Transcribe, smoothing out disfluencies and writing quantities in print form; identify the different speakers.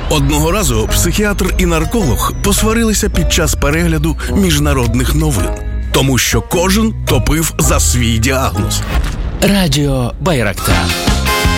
Speaker 1: Одного разу психіатр і нарколог посварилися під час перегляду міжнародних новин, тому що кожен топив за свій діагноз.
Speaker 2: Радіо Байрактар.